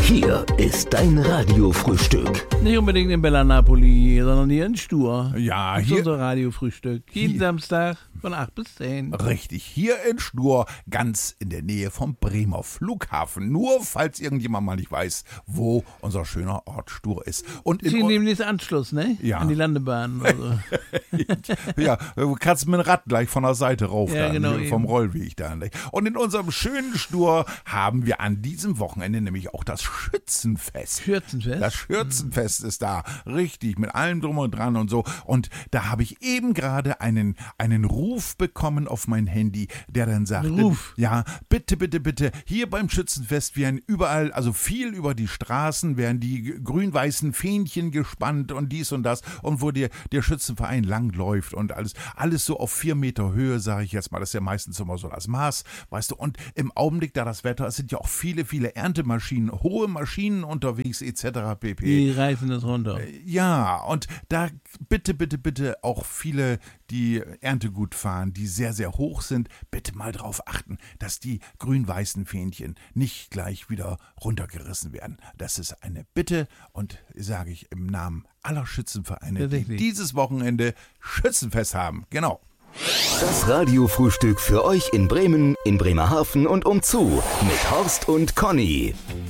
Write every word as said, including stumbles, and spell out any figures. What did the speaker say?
Hier ist dein Radiofrühstück. Nicht unbedingt in Bella Napoli, sondern hier in Stur. Ja, das ist hier. unser Radiofrühstück. Jeden Hier. Samstag von acht bis zehn. Richtig, hier in Stur, ganz in der Nähe vom Bremer Flughafen. Nur falls irgendjemand mal nicht weiß, wo unser schöner Ort Stur ist. Und in Sie o- nehmen jetzt Anschluss, ne? Ja. An die Landebahn. Also. ja, du kannst mit dem Rad gleich von der Seite rauf, Ja, dann, genau, vom eben. Rollweg dann. Und in unserem schönen Stur haben wir an diesem Wochenende nämlich auch das Schützenfest. Schürzenfest. Das Schürzenfest ist da, richtig, mit allem drum und dran und so. Und da habe ich eben gerade einen, einen Ruf bekommen auf mein Handy, der dann sagte, Ruf? ja, bitte, bitte, bitte, hier beim Schützenfest werden überall, also viel über die Straßen, werden die grün-weißen Fähnchen gespannt und dies und das. Und wo der, der Schützenverein langläuft und alles, alles so auf vier Meter Höhe, sage ich jetzt mal, das ist ja meistens immer so das Maß, weißt du. Und im Augenblick, da das Wetter, es sind ja auch viele, viele Erntemaschinen, hohe Maschinen unterwegs et cetera pp. Die reißen das runter. Ja, und da bitte, bitte, bitte auch viele, die Erntegut fahren, die sehr, sehr hoch sind, bitte mal drauf achten, dass die grün-weißen Fähnchen nicht gleich wieder runtergerissen werden. Das ist eine Bitte und sage ich im Namen aller Schützenvereine, die Tatsächlich. dieses Wochenende Schützenfest haben. Genau. Das Radiofrühstück für euch in Bremen, in Bremerhaven und umzu mit Horst und Conny.